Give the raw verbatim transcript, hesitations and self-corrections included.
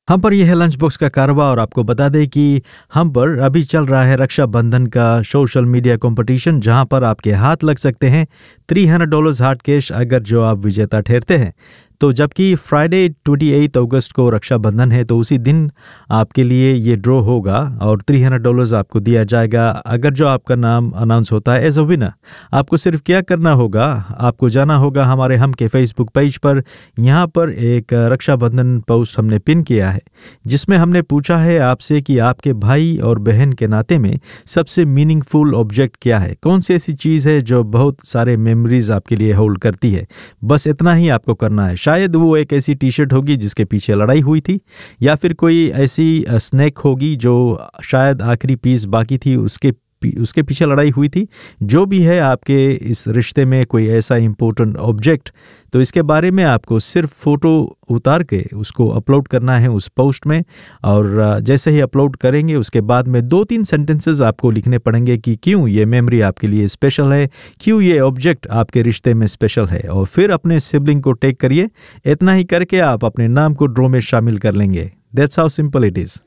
हम पर यह है लंच बॉक्स का कारवा और आपको बता दें कि हम पर अभी चल रहा है रक्षाबंधन का सोशल मीडिया कंपटीशन, जहां पर आपके हाथ लग सकते हैं तीन सौ डॉलर्स हार्ड कैश अगर जो आप विजेता ठहरते हैं। तो जबकि फ्राइडे अट्ठाईस अगस्त को रक्षाबंधन है, तो उसी दिन आपके लिए ये ड्रॉ होगा और तीन सौ डॉलर्स आपको दिया जाएगा अगर जो आपका नाम अनाउंस होता है एज अ विनर। आपको सिर्फ क्या करना होगा, आपको जाना होगा हमारे हम के फेसबुक पेज पर। यहाँ पर एक रक्षाबंधन पोस्ट हमने पिन किया है जिसमें हमने पूछा है आपसे कि आपके भाई और बहन के नाते में सबसे मीनिंगफुल ऑब्जेक्ट क्या है, कौन सी ऐसी चीज़ है जो बहुत सारे मेमोरीज आपके लिए होल्ड करती है। बस इतना ही आपको करना है। शायद वो एक ऐसी टी शर्ट होगी जिसके पीछे लड़ाई हुई थी, या फिर कोई ऐसी स्नैक होगी जो शायद आखिरी पीस बाकी थी उसके उसके पीछे लड़ाई हुई थी। जो भी है आपके इस रिश्ते में कोई ऐसा इम्पोर्टेंट ऑब्जेक्ट, तो इसके बारे में आपको सिर्फ फ़ोटो उतार के उसको अपलोड करना है उस पोस्ट में। और जैसे ही अपलोड करेंगे उसके बाद में दो तीन सेंटेंसेस आपको लिखने पड़ेंगे कि क्यों ये मेमोरी आपके लिए स्पेशल है, क्यों ये ऑब्जेक्ट आपके रिश्ते में स्पेशल है, और फिर अपने सिबलिंग को टैग करिए। इतना ही करके आप अपने नाम को ड्रॉ में शामिल कर लेंगे। That's how simple it is.